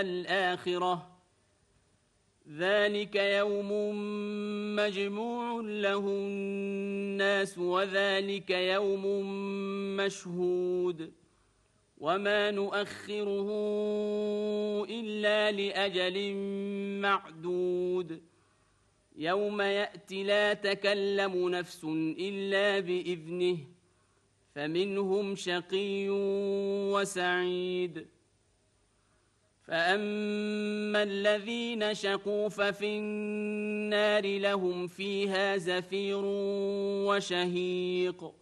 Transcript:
الآخرة ذلك يوم مجموع له الناس وذلك يوم مشهود وما نؤخره إلا لأجل معدود يوم يأتي لا تكلم نفس إلا بإذنه فمنهم شقي وسعيد فأما الذين شقوا ففي النار لهم فيها زفير وشهيق